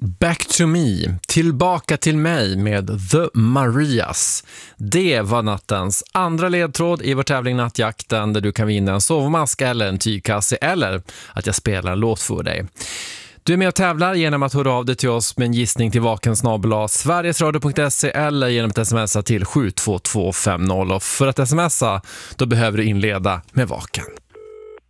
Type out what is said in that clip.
Back to me, tillbaka till mig med The Marias. Det var nattens andra ledtråd i vår tävling Nattjakten, där du kan vinna en sovmask eller en tygkasse eller att jag spelar en låt för dig. Du är med och tävlar genom att höra av dig till oss med en gissning till vakensnabel@sverigesradio.se eller genom att smsa till 72250. Och för att smsa, då behöver du inleda med vaken.